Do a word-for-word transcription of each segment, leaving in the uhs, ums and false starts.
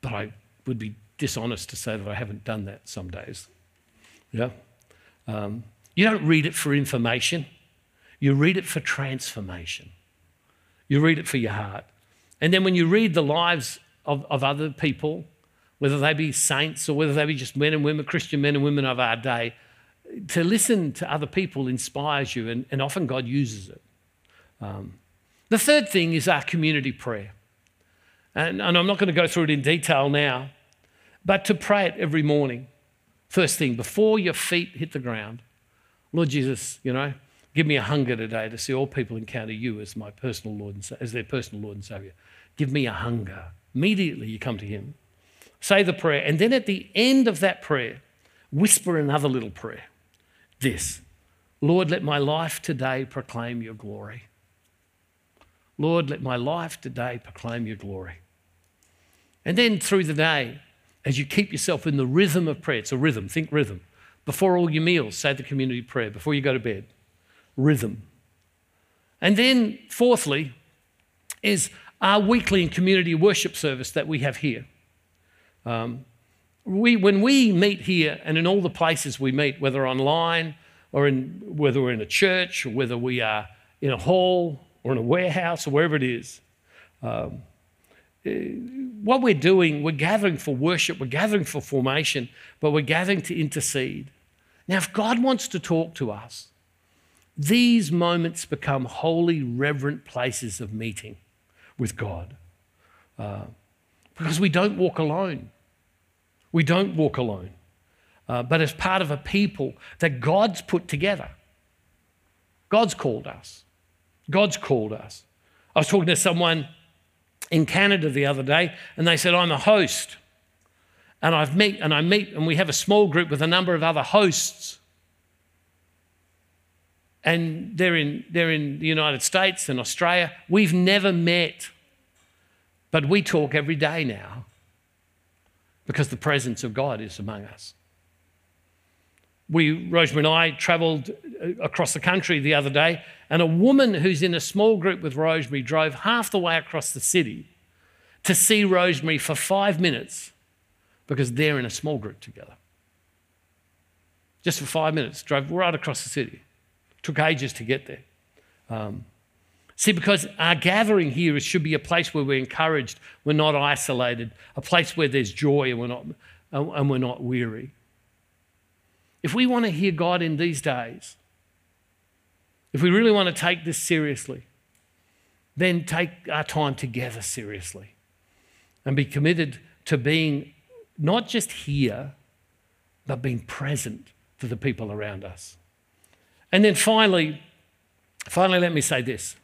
but I would be dishonest to say that I haven't done that some days. Yeah. Um, you don't read it for information. You read it for transformation. You read it for your heart. And then when you read the lives of, of other people, whether they be saints or whether they be just men and women, Christian men and women of our day, to listen to other people inspires you, and, and often God uses it. Um, the third thing is our community prayer. And, and I'm not going to go through it in detail now, but to pray it every morning. First thing, before your feet hit the ground, Lord Jesus, you know, give me a hunger today to see all people encounter you as my personal Lord and as their personal Lord and Saviour. Give me a hunger. Immediately you come to him, say the prayer, and then at the end of that prayer, whisper another little prayer. This, Lord, let my life today proclaim your glory. Lord, let my life today proclaim your glory. And then through the day, as you keep yourself in the rhythm of prayer, it's a rhythm, think rhythm. Before all your meals, say the community prayer. Before you go to bed, rhythm. And then fourthly is our weekly and community worship service that we have here. Um, we, when we meet here and in all the places we meet, whether online or in, whether we're in a church or whether we are in a hall or in a warehouse or wherever it is, um, what we're doing, we're gathering for worship, we're gathering for formation, but we're gathering to intercede. Now, if God wants to talk to us, these moments become holy, reverent places of meeting with God. Uh, because we don't walk alone. We don't walk alone. Uh, but as part of a people that God's put together. God's called us. God's called us. I was talking to someone in Canada the other day, and they said, I'm a host. And I've meet and I meet and we have a small group with a number of other hosts. And they're in they're in the United States and Australia. We've never met, but we talk every day now because the presence of God is among us. We, Rosemary and I, travelled across the country the other day, and a woman who's in a small group with Rosemary drove half the way across the city to see Rosemary for five minutes because they're in a small group together. Just for five minutes, drove right across the city. Took ages to get there. Um, see, because our gathering here should be a place where we're encouraged, we're not isolated, a place where there's joy and we're not, and we're not weary. If we want to hear God in these days, if we really want to take this seriously, then take our time together seriously and be committed to being not just here, but being present to the people around us. And then finally, finally, let me say this.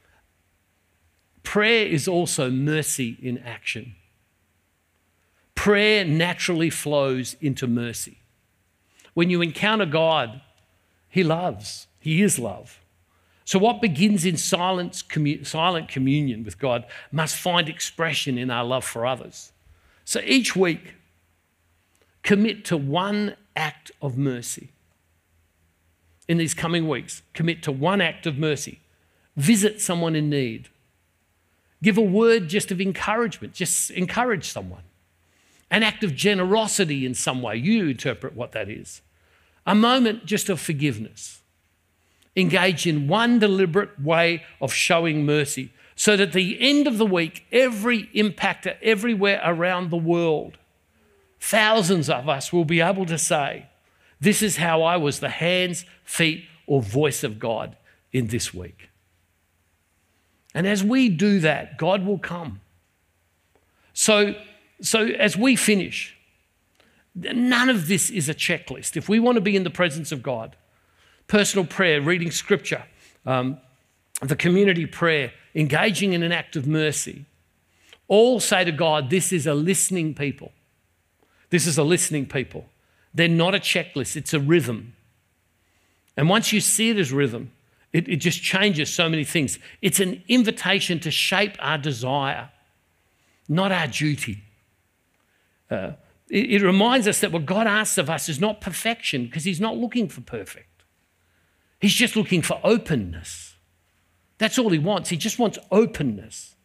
Prayer is also mercy in action. Prayer naturally flows into mercy. When you encounter God, he loves. He is love. So what begins in silence, commu- silent communion with God must find expression in our love for others. So each week, commit to one act of mercy. In these coming weeks, commit to one act of mercy. Visit someone in need. Give a word just of encouragement. Just encourage someone. An act of generosity in some way. You interpret what that is. A moment just of forgiveness. Engage in one deliberate way of showing mercy so that at the end of the week, every impactor everywhere around the world, thousands of us will be able to say, this is how I was the hands, feet, or voice of God in this week. And as we do that, God will come. So, so as we finish, none of this is a checklist. If we want to be in the presence of God, personal prayer, reading scripture, um, the community prayer, engaging in an act of mercy, all say to God, this is a listening people. This is a listening people. They're not a checklist, it's a rhythm. And once you see it as rhythm, it, it just changes so many things. It's an invitation to shape our desire, not our duty. Uh, it, it reminds us that what God asks of us is not perfection, because he's not looking for perfect. He's just looking for openness. That's all he wants. He just wants openness.